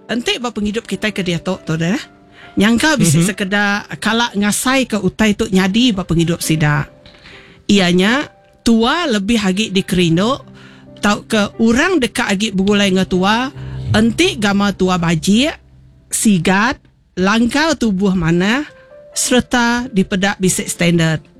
entik ba penghidup kita ke dia tu dah. Nyangka bisa sekedar kalak ngasai ke utai tu nyadi ba penghidup sida. Ianya tua lebih hagi dikerindo tau ke orang dekat hagi bergulai dengan tua, entik gama tua bajik, sigat, langkau tubuh mana serta dipedak bisik standard.